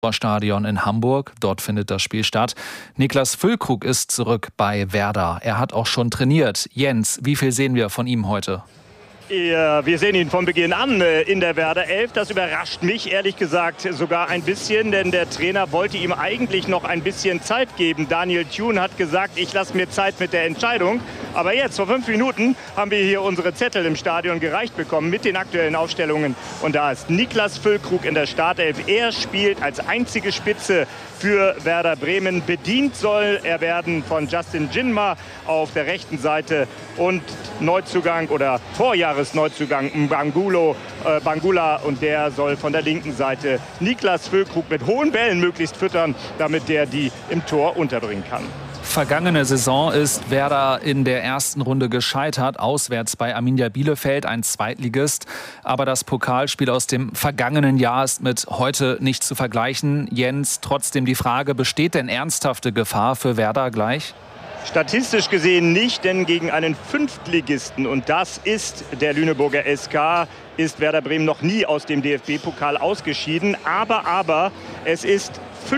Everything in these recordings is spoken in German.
Stadion in Hamburg. Dort findet das Spiel statt. Niklas Füllkrug ist zurück bei Werder. Er hat auch schon trainiert. Jens, wie viel sehen wir von ihm heute? Wir sehen ihn von Beginn an in der Werder 11. Das überrascht mich ehrlich gesagt sogar ein bisschen, denn der Trainer wollte ihm eigentlich noch ein bisschen Zeit geben. Daniel Thune hat gesagt, ich lasse mir Zeit mit der Entscheidung. Aber jetzt, vor 5 Minuten, haben wir hier unsere Zettel im Stadion gereicht bekommen mit den aktuellen Aufstellungen. Und da ist Niklas Füllkrug in der Startelf. Er spielt als einzige Spitze für Werder Bremen. Bedient soll er werden von Justin Jinma auf der rechten Seite und Neuzugang oder Vorjahresneuzugang Bangula, und der soll von der linken Seite Niklas Füllkrug mit hohen Bällen möglichst füttern, damit der die im Tor unterbringen kann. Vergangene Saison ist Werder in der ersten Runde gescheitert, auswärts bei Arminia Bielefeld, ein Zweitligist. Aber das Pokalspiel aus dem vergangenen Jahr ist mit heute nicht zu vergleichen. Jens, trotzdem die Frage, besteht denn ernsthafte Gefahr für Werder gleich? Statistisch gesehen nicht, denn gegen einen Fünftligisten, und das ist der Lüneburger SK, ist Werder Bremen noch nie aus dem DFB-Pokal ausgeschieden. Aber es ist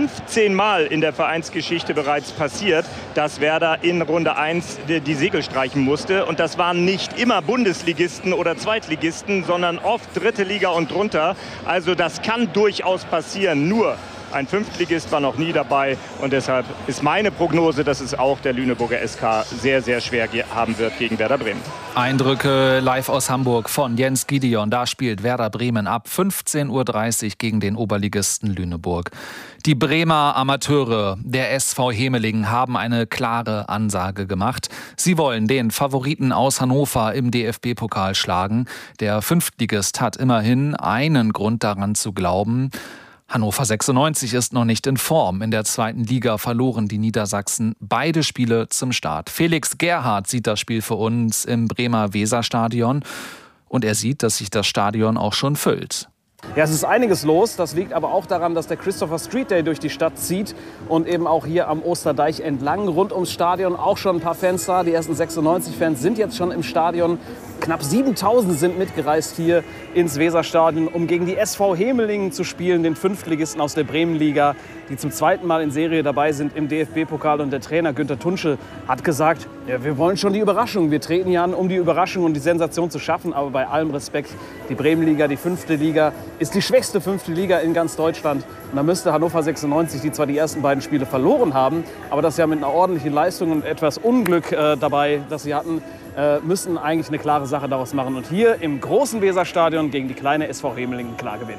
15 Mal in der Vereinsgeschichte bereits passiert, dass Werder in Runde 1 die Segel streichen musste. Und das waren nicht immer Bundesligisten oder Zweitligisten, sondern oft dritte Liga und drunter. Also das kann durchaus passieren. Nur ein Fünftligist war noch nie dabei. Und deshalb ist meine Prognose, dass es auch der Lüneburger SK sehr, sehr schwer haben wird gegen Werder Bremen. Eindrücke live aus Hamburg von Jens Gideon. Da spielt Werder Bremen ab 15:30 Uhr gegen den Oberligisten Lüneburg. Die Bremer Amateure der SV Hemelingen haben eine klare Ansage gemacht. Sie wollen den Favoriten aus Hannover im DFB-Pokal schlagen. Der Fünftligist hat immerhin einen Grund daran zu glauben. Hannover 96 ist noch nicht in Form. In der zweiten Liga verloren die Niedersachsen beide Spiele zum Start. Felix Gerhardt sieht das Spiel für uns im Bremer Weserstadion. Und er sieht, dass sich das Stadion auch schon füllt. Ja, es ist einiges los. Das liegt aber auch daran, dass der Christopher Street Day durch die Stadt zieht und eben auch hier am Osterdeich entlang. Rund ums Stadion auch schon ein paar Fans da. Die ersten 96-Fans sind jetzt schon im Stadion. Knapp 7.000 sind mitgereist hier ins Weserstadion, um gegen die SV Hemelingen zu spielen, den Fünftligisten aus der Bremenliga, die zum zweiten Mal in Serie dabei sind im DFB-Pokal. Und der Trainer Günter Tunschel hat gesagt, ja, wir wollen schon die Überraschung. Wir treten hier an, um die Überraschung und die Sensation zu schaffen. Aber bei allem Respekt, die Bremenliga, die 5. Liga, ist die schwächste 5. Liga in ganz Deutschland. Und da müsste Hannover 96, die zwar die ersten beiden Spiele verloren haben, aber das ja mit einer ordentlichen Leistung und etwas Unglück dabei, das sie hatten, müssen eigentlich eine klare Sache daraus machen und hier im großen Weserstadion gegen die kleine SV Hemelingen klar gewinnen.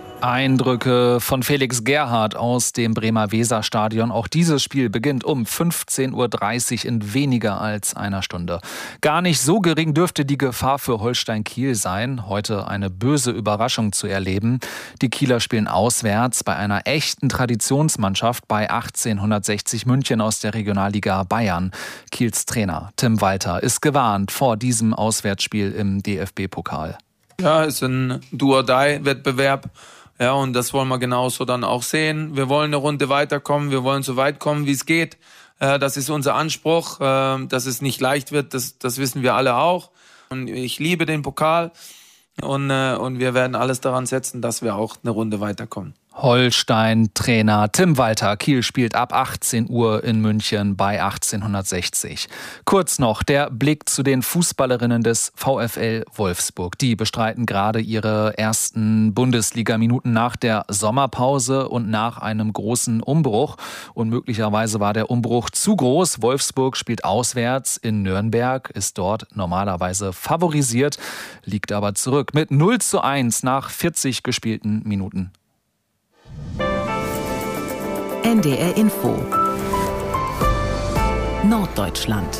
Eindrücke von Felix Gerhardt aus dem Bremer Weserstadion. Auch dieses Spiel beginnt um 15:30 Uhr in weniger als einer Stunde. Gar nicht so gering dürfte die Gefahr für Holstein Kiel sein, heute eine böse Überraschung zu erleben. Die Kieler spielen auswärts bei einer echten Traditionsmannschaft bei 1860 München aus der Regionalliga Bayern. Kiels Trainer Tim Walter ist gewarnt vor diesem Auswärtsspiel im DFB-Pokal. Ja, es ist ein Do-or-Die-Wettbewerb. Ja, und das wollen wir genauso dann auch sehen. Wir wollen eine Runde weiterkommen, wir wollen so weit kommen, wie es geht. Das ist unser Anspruch. Dass es nicht leicht wird, das wissen wir alle auch. Und ich liebe den Pokal und wir werden alles daran setzen, dass wir auch eine Runde weiterkommen. Holstein-Trainer Tim Walter. Kiel spielt ab 18 Uhr in München bei 1860. Kurz noch der Blick zu den Fußballerinnen des VfL Wolfsburg. Die bestreiten gerade ihre ersten Bundesliga-Minuten nach der Sommerpause und nach einem großen Umbruch. Und möglicherweise war der Umbruch zu groß. Wolfsburg spielt auswärts in Nürnberg, ist dort normalerweise favorisiert, liegt aber zurück mit 0:1 nach 40 gespielten Minuten. NDR Info Norddeutschland.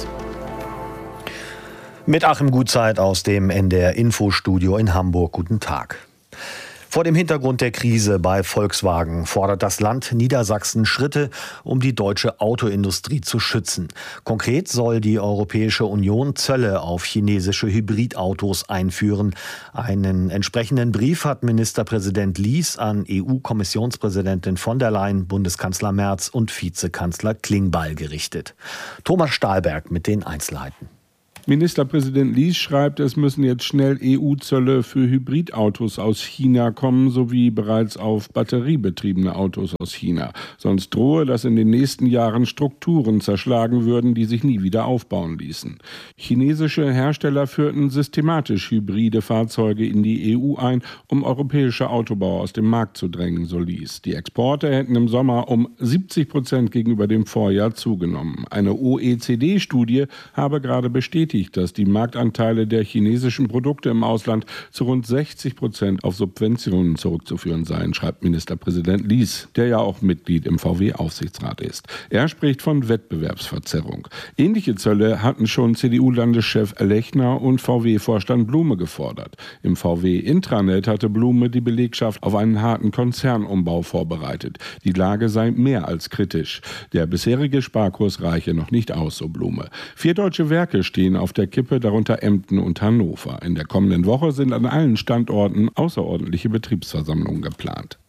Mit Achim Gutzeit aus dem NDR Infostudio in Hamburg. Guten Tag. Vor dem Hintergrund der Krise bei Volkswagen fordert das Land Niedersachsen Schritte, um die deutsche Autoindustrie zu schützen. Konkret soll die Europäische Union Zölle auf chinesische Hybridautos einführen. Einen entsprechenden Brief hat Ministerpräsident Lies an EU-Kommissionspräsidentin von der Leyen, Bundeskanzler Merz und Vizekanzler Klingbeil gerichtet. Thomas Stahlberg mit den Einzelheiten. Ministerpräsident Lies schreibt, es müssen jetzt schnell EU-Zölle für Hybridautos aus China kommen, sowie bereits auf batteriebetriebene Autos aus China. Sonst drohe, dass in den nächsten Jahren Strukturen zerschlagen würden, die sich nie wieder aufbauen ließen. Chinesische Hersteller führten systematisch hybride Fahrzeuge in die EU ein, um europäische Autobauer aus dem Markt zu drängen, so Lies. Die Exporte hätten im Sommer um 70% gegenüber dem Vorjahr zugenommen. Eine OECD-Studie habe gerade bestätigt, dass die Marktanteile der chinesischen Produkte im Ausland zu rund 60% auf Subventionen zurückzuführen seien, schreibt Ministerpräsident Lies, der ja auch Mitglied im VW-Aufsichtsrat ist. Er spricht von Wettbewerbsverzerrung. Ähnliche Zölle hatten schon CDU-Landeschef Lechner und VW-Vorstand Blume gefordert. Im VW-Intranet hatte Blume die Belegschaft auf einen harten Konzernumbau vorbereitet. Die Lage sei mehr als kritisch. Der bisherige Sparkurs reiche noch nicht aus, so Blume. 4 deutsche Werke stehen auf der Kippe, darunter Emden und Hannover. In der kommenden Woche sind an allen Standorten außerordentliche Betriebsversammlungen geplant.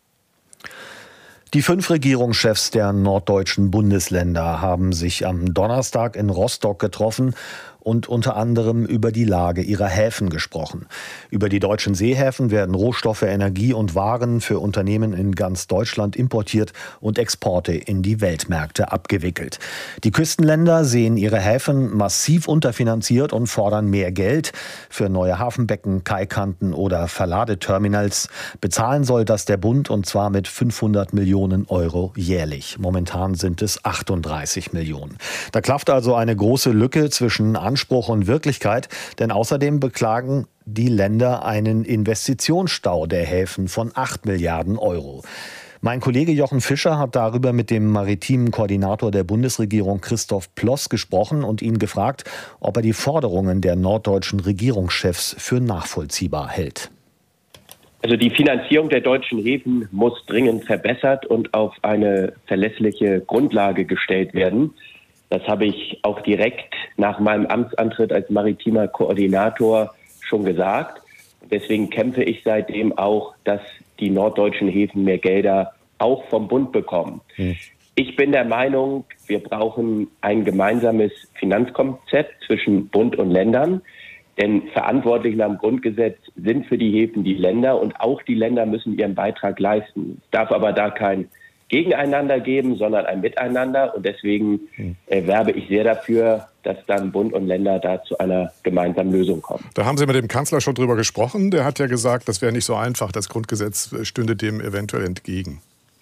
Die 5 Regierungschefs der norddeutschen Bundesländer haben sich am Donnerstag in Rostock getroffen und unter anderem über die Lage ihrer Häfen gesprochen. Über die deutschen Seehäfen werden Rohstoffe, Energie und Waren für Unternehmen in ganz Deutschland importiert und Exporte in die Weltmärkte abgewickelt. Die Küstenländer sehen ihre Häfen massiv unterfinanziert und fordern mehr Geld für neue Hafenbecken, Kaikanten oder Verladeterminals. Bezahlen soll das der Bund, und zwar mit 500 Millionen Euro jährlich. Momentan sind es 38 Millionen. Da klafft also eine große Lücke zwischen Anspruch und Wirklichkeit, denn außerdem beklagen die Länder einen Investitionsstau der Häfen von 8 Milliarden Euro. Mein Kollege Jochen Fischer hat darüber mit dem maritimen Koordinator der Bundesregierung Christoph Ploss gesprochen und ihn gefragt, ob er die Forderungen der norddeutschen Regierungschefs für nachvollziehbar hält. Also die Finanzierung der deutschen Häfen muss dringend verbessert und auf eine verlässliche Grundlage gestellt werden. Das habe ich auch direkt nach meinem Amtsantritt als maritimer Koordinator schon gesagt. Deswegen kämpfe ich seitdem auch, dass die norddeutschen Häfen mehr Gelder auch vom Bund bekommen. Ich bin der Meinung, wir brauchen ein gemeinsames Finanzkonzept zwischen Bund und Ländern. Denn verantwortlich nach dem Grundgesetz sind für die Häfen die Länder, und auch die Länder müssen ihren Beitrag leisten. Es darf aber da kein Gegeneinander geben, sondern ein Miteinander. Und deswegen werbe ich sehr dafür, dass dann Bund und Länder da zu einer gemeinsamen Lösung kommen. Da haben Sie mit dem Kanzler schon drüber gesprochen. Der hat ja gesagt, das wäre nicht so einfach. Das Grundgesetz stünde dem eventuell entgegen.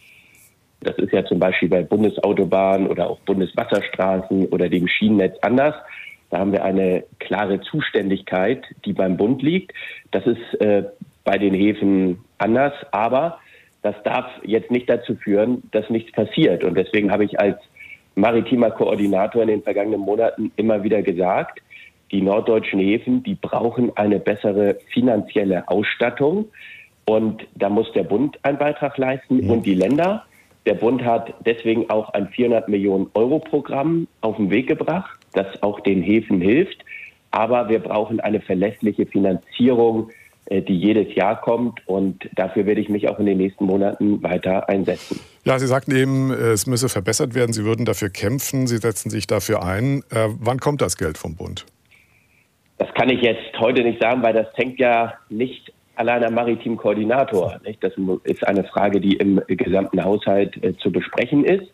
Das ist ja zum Beispiel bei Bundesautobahnen oder auch Bundeswasserstraßen oder dem Schienennetz anders. Da haben wir eine klare Zuständigkeit, die beim Bund liegt. Das ist bei den Häfen anders, aber das darf jetzt nicht dazu führen, dass nichts passiert. Und deswegen habe ich als maritimer Koordinator in den vergangenen Monaten immer wieder gesagt, die norddeutschen Häfen, die brauchen eine bessere finanzielle Ausstattung. Und da muss der Bund einen Beitrag leisten und die Länder. Der Bund hat deswegen auch ein 400 Millionen Euro Programm auf den Weg gebracht, das auch den Häfen hilft. Aber wir brauchen eine verlässliche Finanzierung, die jedes Jahr kommt. Und dafür werde ich mich auch in den nächsten Monaten weiter einsetzen. Ja, Sie sagten eben, es müsse verbessert werden. Sie würden dafür kämpfen. Sie setzen sich dafür ein. Wann kommt das Geld vom Bund? Das kann ich jetzt heute nicht sagen, weil das hängt ja nicht allein am maritimen Koordinator. Nicht? Das ist eine Frage, die im gesamten Haushalt zu besprechen ist.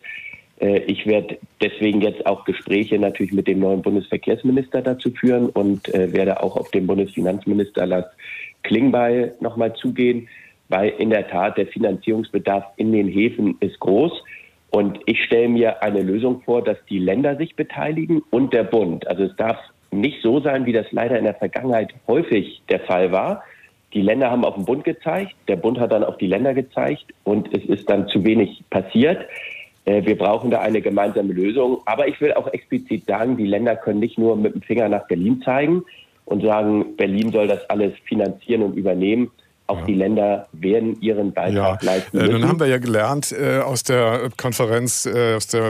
Ich werde deswegen jetzt auch Gespräche natürlich mit dem neuen Bundesverkehrsminister dazu führen und werde auch auf den Bundesfinanzminister Lars Klingbeil nochmal zugehen, weil in der Tat der Finanzierungsbedarf in den Häfen ist groß. Und ich stelle mir eine Lösung vor, dass die Länder sich beteiligen und der Bund. Also es darf nicht so sein, wie das leider in der Vergangenheit häufig der Fall war. Die Länder haben auf den Bund gezeigt, der Bund hat dann auf die Länder gezeigt und es ist dann zu wenig passiert. Wir brauchen da eine gemeinsame Lösung. Aber ich will auch explizit sagen, die Länder können nicht nur mit dem Finger nach Berlin zeigen und sagen, Berlin soll das alles finanzieren und übernehmen. Auch die Länder werden ihren Beitrag leisten müssen. Nun haben wir ja gelernt aus der Konferenz, aus der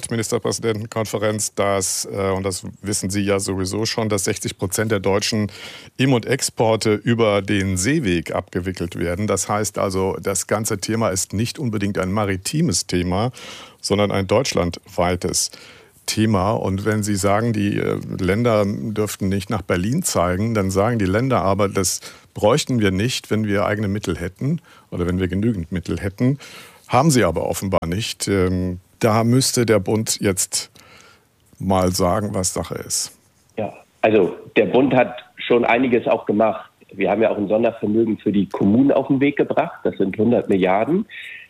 Nordministerpräsidentenkonferenz, dass, und das wissen Sie ja sowieso schon, dass 60% der deutschen Im- und Exporte über den Seeweg abgewickelt werden. Das heißt also, das ganze Thema ist nicht unbedingt ein maritimes Thema, sondern ein deutschlandweites Thema. Und wenn Sie sagen, die Länder dürften nicht nach Berlin zeigen, dann sagen die Länder aber, das bräuchten wir nicht, wenn wir eigene Mittel hätten oder wenn wir genügend Mittel hätten. Haben sie aber offenbar nicht. Da müsste der Bund jetzt mal sagen, was Sache ist. Ja, also der Bund hat schon einiges auch gemacht. Wir haben ja auch ein Sondervermögen für die Kommunen auf den Weg gebracht. Das sind 100 Milliarden.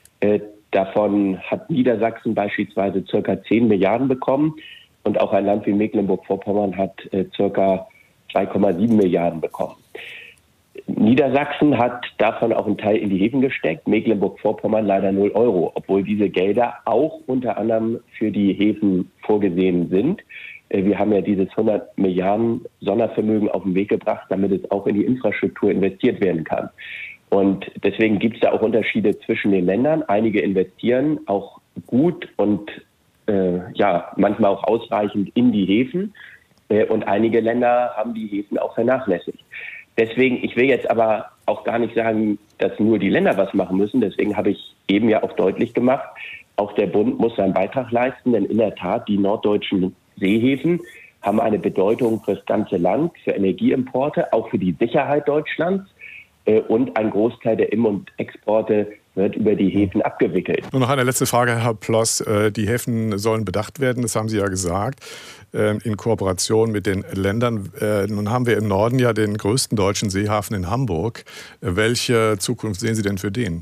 Davon hat Niedersachsen beispielsweise ca. 10 Milliarden bekommen. Und auch ein Land wie Mecklenburg-Vorpommern hat ca. 2,7 Milliarden bekommen. Niedersachsen hat davon auch einen Teil in die Häfen gesteckt, Mecklenburg-Vorpommern leider 0 Euro, obwohl diese Gelder auch unter anderem für die Häfen vorgesehen sind. Wir haben ja dieses 100 Milliarden Sondervermögen auf den Weg gebracht, damit es auch in die Infrastruktur investiert werden kann. Und deswegen gibt es da auch Unterschiede zwischen den Ländern. Einige investieren auch gut und manchmal auch ausreichend in die Häfen. Und einige Länder haben die Häfen auch vernachlässigt. Deswegen, ich will jetzt aber auch gar nicht sagen, dass nur die Länder was machen müssen. Deswegen habe ich eben ja auch deutlich gemacht, auch der Bund muss seinen Beitrag leisten. Denn in der Tat, die norddeutschen Seehäfen haben eine Bedeutung für das ganze Land, für Energieimporte, auch für die Sicherheit Deutschlands. Und ein Großteil der Im- und Exporte wird über die Häfen abgewickelt. Nur noch eine letzte Frage, Herr Ploss. Die Häfen sollen bedacht werden, das haben Sie ja gesagt, in Kooperation mit den Ländern. Nun haben wir im Norden ja den größten deutschen Seehafen in Hamburg. Welche Zukunft sehen Sie denn für den?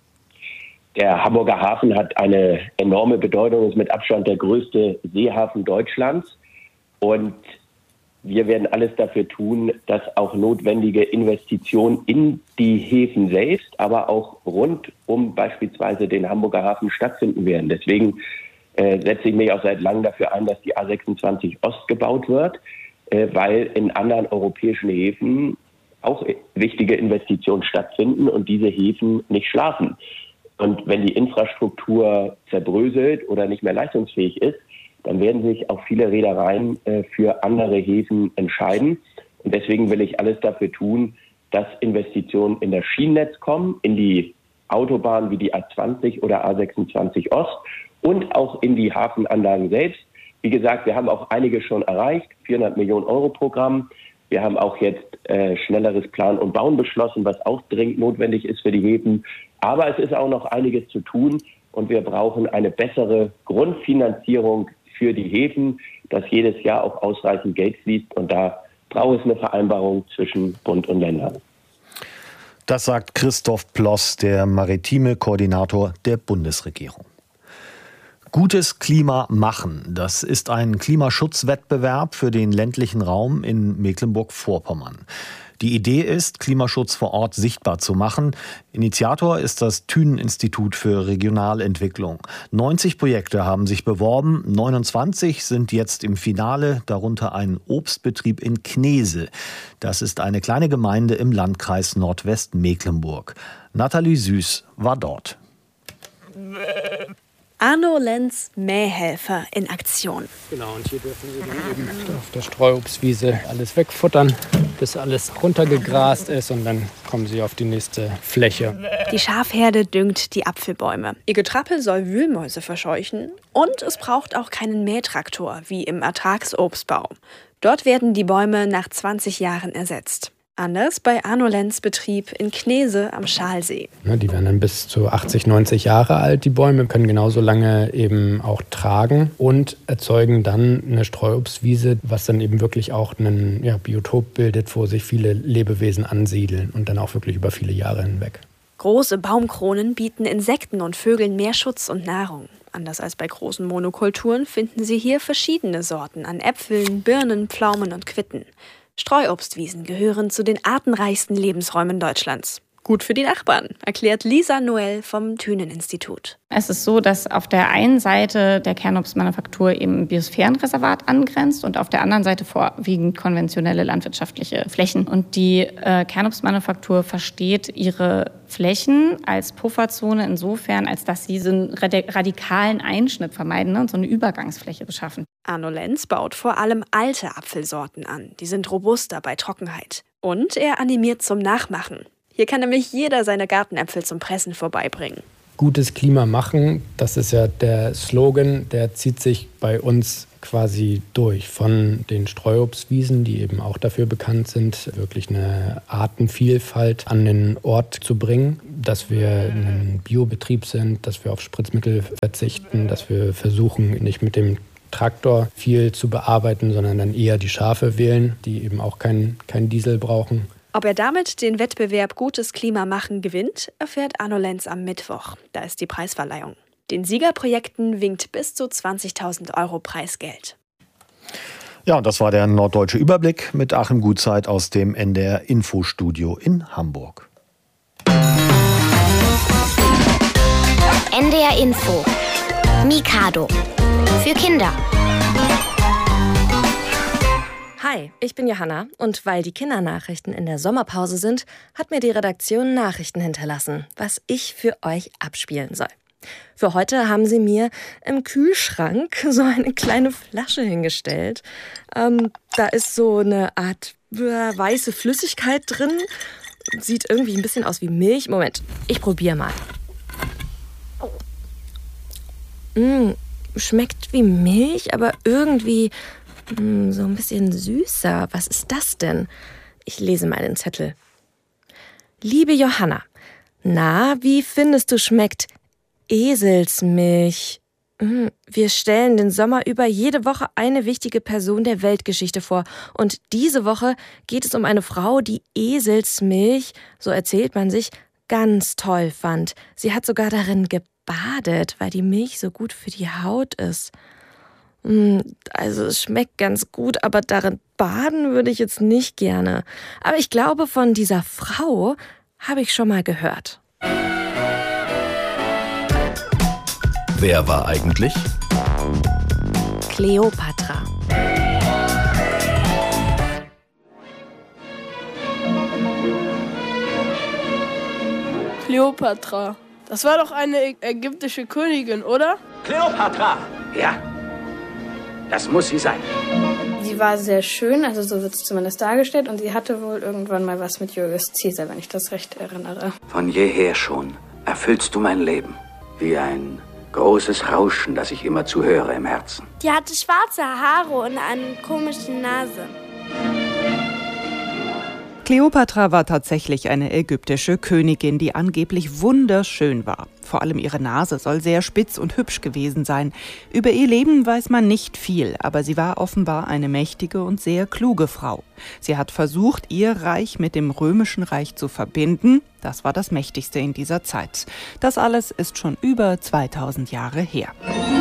Der Hamburger Hafen hat eine enorme Bedeutung, ist mit Abstand der größte Seehafen Deutschlands. Und wir werden alles dafür tun, dass auch notwendige Investitionen in die Häfen selbst, aber auch rund um beispielsweise den Hamburger Hafen stattfinden werden. Deswegen setze ich mich auch seit langem dafür ein, dass die A26 Ost gebaut wird, weil in anderen europäischen Häfen auch wichtige Investitionen stattfinden und diese Häfen nicht schlafen. Und wenn die Infrastruktur zerbröselt oder nicht mehr leistungsfähig ist, dann werden sich auch viele Reedereien für andere Häfen entscheiden. Und deswegen will ich alles dafür tun, dass Investitionen in das Schienennetz kommen, in die Autobahnen wie die A20 oder A26 Ost und auch in die Hafenanlagen selbst. Wie gesagt, wir haben auch einige schon erreicht, 400 Millionen Euro Programm. Wir haben auch jetzt schnelleres Planen und Bauen beschlossen, was auch dringend notwendig ist für die Häfen. Aber es ist auch noch einiges zu tun und wir brauchen eine bessere Grundfinanzierung für die Häfen, dass jedes Jahr auch ausreichend Geld fließt. Und da braucht es eine Vereinbarung zwischen Bund und Ländern. Das sagt Christoph Ploss, der maritime Koordinator der Bundesregierung. Gutes Klima machen, das ist ein Klimaschutzwettbewerb für den ländlichen Raum in Mecklenburg-Vorpommern. Die Idee ist, Klimaschutz vor Ort sichtbar zu machen. Initiator ist das Thünen-Institut für Regionalentwicklung. 90 Projekte haben sich beworben, 29 sind jetzt im Finale, darunter ein Obstbetrieb in Knese. Das ist eine kleine Gemeinde im Landkreis Nordwestmecklenburg. Nathalie Süß war dort. Arno Lenz, Mähhelfer in Aktion. Genau, und hier dürfen Sie dann eben auf der Streuobstwiese alles wegfuttern, bis alles runtergegrast ist und dann kommen Sie auf die nächste Fläche. Die Schafherde düngt die Apfelbäume. Ihr Getrappel soll Wühlmäuse verscheuchen und es braucht auch keinen Mähtraktor wie im Ertragsobstbau. Dort werden die Bäume nach 20 Jahren ersetzt. Anders bei Arno Lenz Betrieb in Knese am Schalsee. Die werden dann bis zu 80, 90 Jahre alt, die Bäume, können genauso lange eben auch tragen und erzeugen dann eine Streuobstwiese, was dann eben wirklich auch ein Biotop bildet, wo sich viele Lebewesen ansiedeln und dann auch wirklich über viele Jahre hinweg. Große Baumkronen bieten Insekten und Vögeln mehr Schutz und Nahrung. Anders als bei großen Monokulturen finden Sie hier verschiedene Sorten an Äpfeln, Birnen, Pflaumen und Quitten. Streuobstwiesen gehören zu den artenreichsten Lebensräumen Deutschlands. Gut für die Nachbarn, erklärt Lisa Noel vom Thünen-Institut. Es ist so, dass auf der einen Seite der Kernobstmanufaktur eben ein Biosphärenreservat angrenzt und auf der anderen Seite vorwiegend konventionelle landwirtschaftliche Flächen. Und die Kernobstmanufaktur versteht ihre Flächen als Pufferzone insofern, als dass sie so einen radikalen Einschnitt vermeiden und so eine Übergangsfläche beschaffen. Arno Lenz baut vor allem alte Apfelsorten an. Die sind robuster bei Trockenheit. Und er animiert zum Nachmachen. Hier kann nämlich jeder seine Gartenäpfel zum Pressen vorbeibringen. Gutes Klima machen, das ist ja der Slogan, der zieht sich bei uns quasi durch. Von den Streuobstwiesen, die eben auch dafür bekannt sind, wirklich eine Artenvielfalt an den Ort zu bringen, dass wir ein Biobetrieb sind, dass wir auf Spritzmittel verzichten, dass wir versuchen, nicht mit dem Traktor viel zu bearbeiten, sondern dann eher die Schafe wählen, die eben auch kein Diesel brauchen. Ob er damit den Wettbewerb Gutes Klima machen gewinnt, erfährt Arno Lenz am Mittwoch. Da ist die Preisverleihung. Den Siegerprojekten winkt bis zu 20.000 € Preisgeld. Ja, und das war der Norddeutsche Überblick mit Achim Gutzeit aus dem NDR Infostudio in Hamburg. NDR Info. Mikado. Für Kinder. Hi, ich bin Johanna und weil die Kindernachrichten in der Sommerpause sind, hat mir die Redaktion Nachrichten hinterlassen, was ich für euch abspielen soll. Für heute haben sie mir im Kühlschrank so eine kleine Flasche hingestellt. Da ist so eine Art weiße Flüssigkeit drin. Sieht irgendwie ein bisschen aus wie Milch. Moment, ich probiere mal. Schmeckt wie Milch, aber irgendwie so ein bisschen süßer. Was ist das denn? Ich lese mal den Zettel. Liebe Johanna, na, wie findest du schmeckt Eselsmilch? Wir stellen den Sommer über jede Woche eine wichtige Person der Weltgeschichte vor. Und diese Woche geht es um eine Frau, die Eselsmilch, so erzählt man sich, ganz toll fand. Sie hat sogar darin gebadet, weil die Milch so gut für die Haut ist. Also es schmeckt ganz gut, aber darin baden würde ich jetzt nicht gerne. Aber ich glaube, von dieser Frau habe ich schon mal gehört. Wer war eigentlich? Kleopatra. Kleopatra. Das war doch eine ägyptische Königin, oder? Kleopatra! Ja, das muss sie sein. Sie war sehr schön, also so wird es zumindest dargestellt. Und sie hatte wohl irgendwann mal was mit Julius Caesar, wenn ich das recht erinnere. Von jeher schon erfüllst du mein Leben. Wie ein großes Rauschen, das ich immer zuhöre im Herzen. Die hatte schwarze Haare und eine komische Nase. Kleopatra war tatsächlich eine ägyptische Königin, die angeblich wunderschön war. Vor allem ihre Nase soll sehr spitz und hübsch gewesen sein. Über ihr Leben weiß man nicht viel, aber sie war offenbar eine mächtige und sehr kluge Frau. Sie hat versucht, ihr Reich mit dem Römischen Reich zu verbinden. Das war das mächtigste in dieser Zeit. Das alles ist schon über 2000 Jahre her.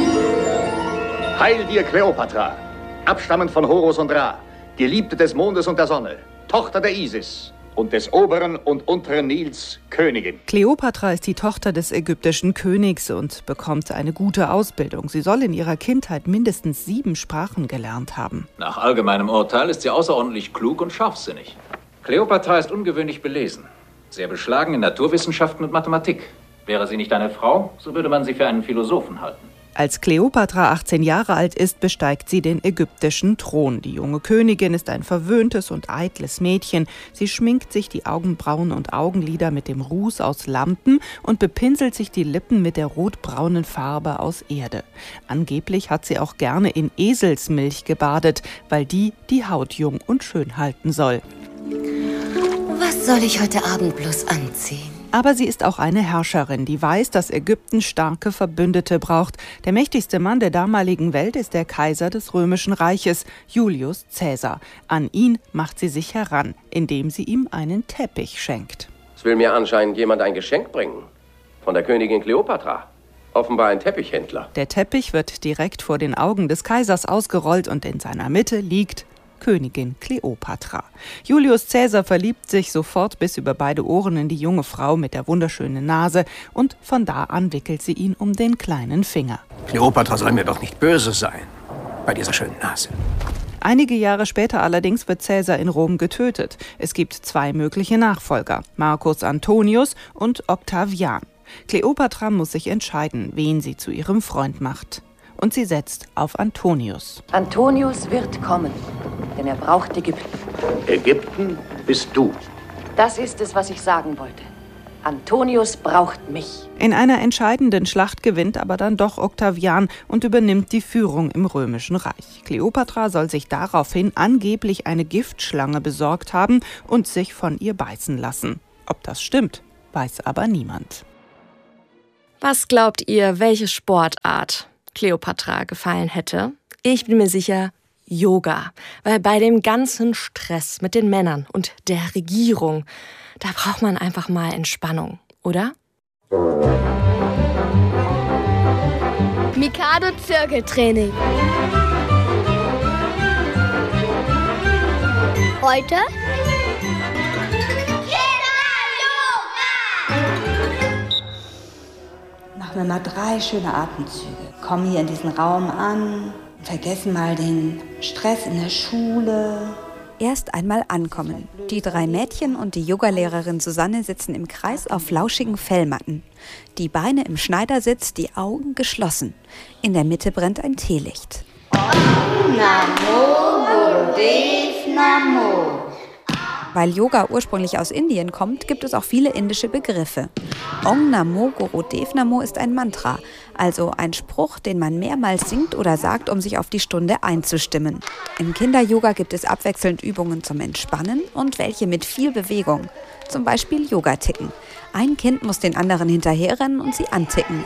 Heil dir, Kleopatra, abstammend von Horus und Ra, Geliebte des Mondes und der Sonne, Tochter der Isis und des oberen und unteren Nils, Königin. Kleopatra ist die Tochter des ägyptischen Königs und bekommt eine gute Ausbildung. Sie soll in ihrer Kindheit mindestens 7 Sprachen gelernt haben. Nach allgemeinem Urteil ist sie außerordentlich klug und scharfsinnig. Kleopatra ist ungewöhnlich belesen, sehr beschlagen in Naturwissenschaften und Mathematik. Wäre sie nicht eine Frau, so würde man sie für einen Philosophen halten. Als Kleopatra 18 Jahre alt ist, besteigt sie den ägyptischen Thron. Die junge Königin ist ein verwöhntes und eitles Mädchen. Sie schminkt sich die Augenbrauen und Augenlider mit dem Ruß aus Lampen und bepinselt sich die Lippen mit der rotbraunen Farbe aus Erde. Angeblich hat sie auch gerne in Eselsmilch gebadet, weil die Haut jung und schön halten soll. Was soll ich heute Abend bloß anziehen? Aber sie ist auch eine Herrscherin, die weiß, dass Ägypten starke Verbündete braucht. Der mächtigste Mann der damaligen Welt ist der Kaiser des Römischen Reiches, Julius Caesar. An ihn macht sie sich heran, indem sie ihm einen Teppich schenkt. Es will mir anscheinend jemand ein Geschenk bringen. Von der Königin Kleopatra. Offenbar ein Teppichhändler. Der Teppich wird direkt vor den Augen des Kaisers ausgerollt und in seiner Mitte liegt Königin Kleopatra. Julius Caesar verliebt sich sofort bis über beide Ohren in die junge Frau mit der wunderschönen Nase und von da an wickelt sie ihn um den kleinen Finger. Kleopatra soll mir doch nicht böse sein, bei dieser schönen Nase. Einige Jahre später allerdings wird Caesar in Rom getötet. Es gibt 2 mögliche Nachfolger, Marcus Antonius und Octavian. Kleopatra muss sich entscheiden, wen sie zu ihrem Freund macht. Und sie setzt auf Antonius. Antonius wird kommen, denn er braucht Ägypten. Ägypten bist du. Das ist es, was ich sagen wollte. Antonius braucht mich. In einer entscheidenden Schlacht gewinnt aber dann doch Octavian und übernimmt die Führung im Römischen Reich. Kleopatra soll sich daraufhin angeblich eine Giftschlange besorgt haben und sich von ihr beißen lassen. Ob das stimmt, weiß aber niemand. Was glaubt ihr, welche Sportart Kleopatra gefallen hätte? Ich bin mir sicher, Yoga. Weil bei dem ganzen Stress mit den Männern und der Regierung, da braucht man einfach mal Entspannung, oder? Mikado Zirkeltraining. Heute machen wir mal 3 schöne Atemzüge. Kommen hier in diesen Raum an, vergessen mal den Stress in der Schule. Erst einmal ankommen. Die 3 Mädchen und die Yogalehrerin Susanne sitzen im Kreis auf flauschigen Fellmatten. Die Beine im Schneidersitz, die Augen geschlossen. In der Mitte brennt ein Teelicht. Namo Gurudev Namo. Weil Yoga ursprünglich aus Indien kommt, gibt es auch viele indische Begriffe. Om Namo Gurudev Namo ist ein Mantra, also ein Spruch, den man mehrmals singt oder sagt, um sich auf die Stunde einzustimmen. Im Kinder-Yoga gibt es abwechselnd Übungen zum Entspannen und welche mit viel Bewegung. Zum Beispiel Yoga-Ticken. Ein Kind muss den anderen hinterherrennen und sie anticken.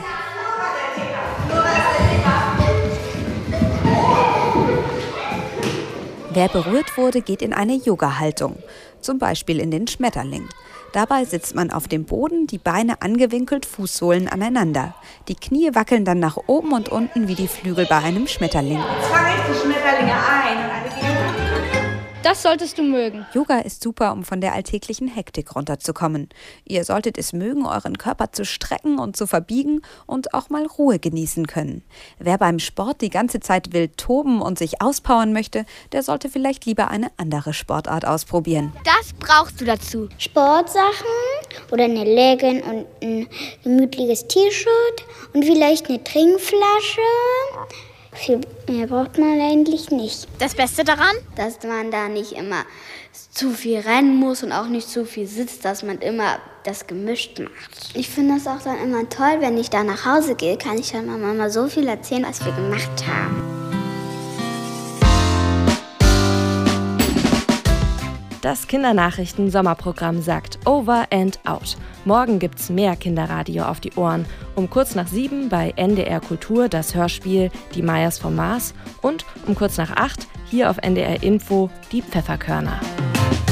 Wer berührt wurde, geht in eine Yoga-Haltung, zum Beispiel in den Schmetterling. Dabei sitzt man auf dem Boden, die Beine angewinkelt, Fußsohlen aneinander. Die Knie wackeln dann nach oben und unten wie die Flügel bei einem Schmetterling. Jetzt fange ich die Schmetterlinge ein und alle gehen. Das solltest du mögen. Yoga ist super, um von der alltäglichen Hektik runterzukommen. Ihr solltet es mögen, euren Körper zu strecken und zu verbiegen und auch mal Ruhe genießen können. Wer beim Sport die ganze Zeit wild toben und sich auspowern möchte, der sollte vielleicht lieber eine andere Sportart ausprobieren. Das brauchst du dazu. Sportsachen oder eine Legging und ein gemütliches T-Shirt und vielleicht eine Trinkflasche. Viel mehr braucht man eigentlich nicht. Das Beste daran? Dass man da nicht immer zu viel rennen muss und auch nicht zu viel sitzt, dass man immer das gemischt macht. Ich finde das auch dann immer toll, wenn ich da nach Hause gehe, kann ich dann Mama mal so viel erzählen, was wir gemacht haben. Das Kindernachrichten-Sommerprogramm sagt Over and Out. Morgen gibt's mehr Kinderradio auf die Ohren. Um kurz nach 7 bei NDR Kultur das Hörspiel Die Mayas vom Mars und um kurz nach 8 hier auf NDR Info die Pfefferkörner.